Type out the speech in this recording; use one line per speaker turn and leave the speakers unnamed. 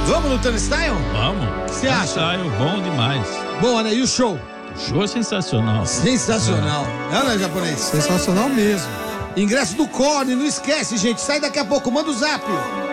Vamos no Turnstile?
Vamos.
O que você acha?
Turnstile, bom demais.
Bom, né? E o show?
Show sensacional.
Sensacional. Né, japonês?
Sensacional mesmo.
Ingresso do Corne, não esquece, gente. Sai daqui a pouco, manda o zap.